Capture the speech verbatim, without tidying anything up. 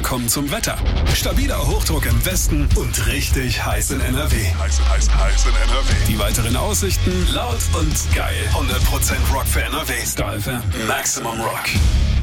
kommen zum Wetter. Stabiler Hochdruck im Westen und richtig heiß in N R W. Heiß, heiß, heiß in N R W. Die weiteren Aussichten laut und geil. hundert Prozent Rock für N R W. Star F M. Maximum Rock.